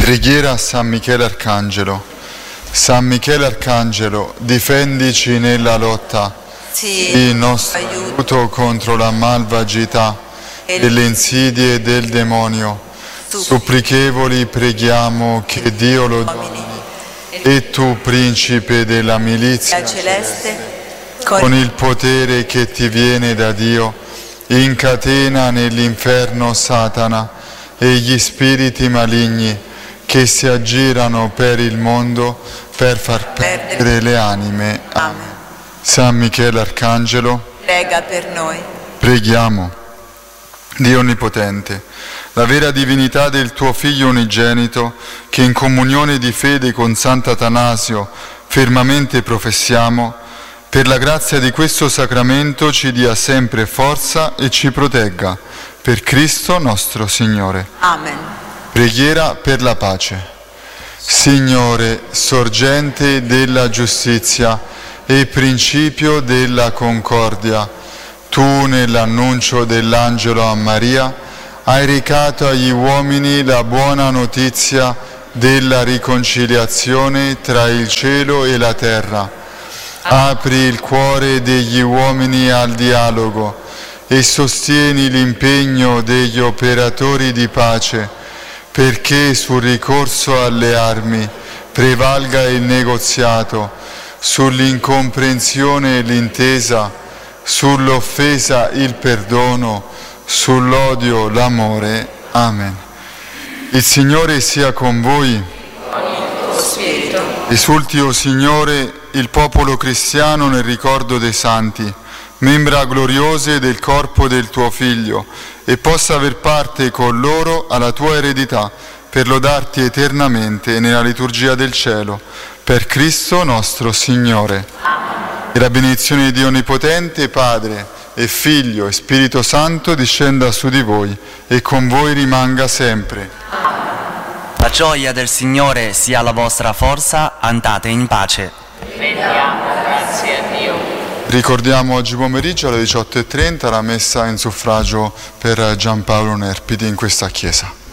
Preghiera a San Michele Arcangelo. San Michele Arcangelo, difendici nella lotta, sii il nostro aiuto contro la malvagità e le insidie del demonio. Supplichevoli preghiamo che Dio lo domini. E tu, principe della milizia celeste, con il potere che ti viene da Dio, incatena nell'inferno Satana e gli spiriti maligni che si aggirano per il mondo per far perdere le anime. Amen. San Michele Arcangelo, prega per noi. Preghiamo. Dio Onnipotente, la vera divinità del tuo Figlio unigenito, che in comunione di fede con Sant'Atanasio fermamente professiamo, per la grazia di questo sacramento ci dia sempre forza e ci protegga. Per Cristo nostro Signore. Amen. Preghiera per la pace. Signore, sorgente della giustizia e principio della concordia, tu nell'annuncio dell'angelo a Maria hai recato agli uomini la buona notizia della riconciliazione tra il cielo e la terra. Apri il cuore degli uomini al dialogo e sostieni l'impegno degli operatori di pace, perché sul ricorso alle armi prevalga il negoziato, sull'incomprensione l'intesa, sull'offesa il perdono, sull'odio l'amore. Amen. Il Signore sia con voi. Con il tuo spirito. Esulti, o Signore, il popolo cristiano nel ricordo dei santi, membra gloriose del corpo del tuo Figlio, e possa aver parte con loro alla tua eredità, per lodarti eternamente nella liturgia del cielo. Per Cristo nostro Signore. Amen. E la benedizione di Dio Onnipotente, Padre e Figlio e Spirito Santo discenda su di voi e con voi rimanga sempre. La gioia del Signore sia la vostra forza, andate in pace. Rendiamo grazie a Dio. Ricordiamo oggi pomeriggio alle 18:30 la messa in suffragio per Giampaolo Nerpidi in questa chiesa.